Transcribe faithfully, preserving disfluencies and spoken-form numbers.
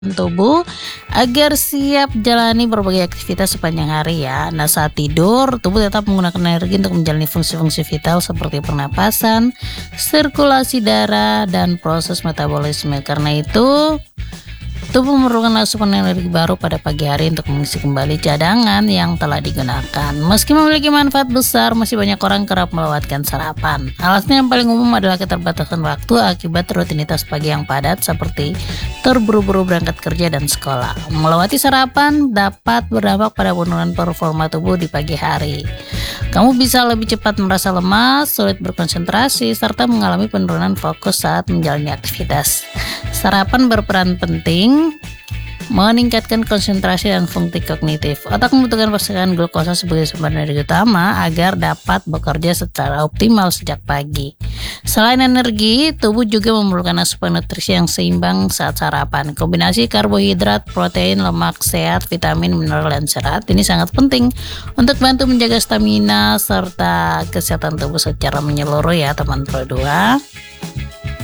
tubuh agar siap jalani berbagai aktivitas sepanjang hari ya. Nah, saat tidur, tubuh tetap menggunakan energi untuk menjalani fungsi-fungsi vital seperti pernapasan, sirkulasi darah, dan proses metabolisme. Karena itu, tubuh memerlukan asupan energi baru pada pagi hari untuk mengisi kembali cadangan yang telah digunakan. Meski memiliki manfaat besar, masih banyak orang kerap melewatkan sarapan. Alasan yang paling umum adalah keterbatasan waktu akibat rutinitas pagi yang padat seperti terburu-buru berangkat kerja dan sekolah. Melewati sarapan dapat berdampak pada penurunan performa tubuh di pagi hari. Kamu bisa lebih cepat merasa lemas, sulit berkonsentrasi, serta mengalami penurunan fokus saat menjalani aktivitas. Sarapan berperan penting meningkatkan konsentrasi dan fungsi kognitif. Otak membutuhkan pasokan glukosa sebagai sumber energi utama agar dapat bekerja secara optimal sejak pagi. Selain energi, tubuh juga memerlukan asupan nutrisi yang seimbang saat sarapan. Kombinasi karbohidrat, protein, lemak sehat, vitamin, mineral, dan serat ini sangat penting untuk bantu menjaga stamina serta kesehatan tubuh secara menyeluruh ya teman Pro dua.